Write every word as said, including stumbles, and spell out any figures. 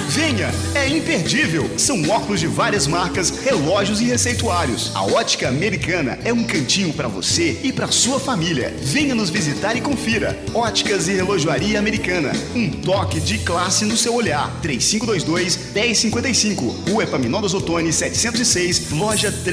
Venha, é imperdível. São óculos de várias marcas, relógios e receituários. A Ótica Americana é um cantinho para você e para sua família. Venha nos visitar e confira. Óticas e Relojoaria Americana. Um toque de classe no seu olhar. três cinco dois dois, um zero cinco cinco. Rua Epaminondas Ottoni, setecentos e seis, loja três.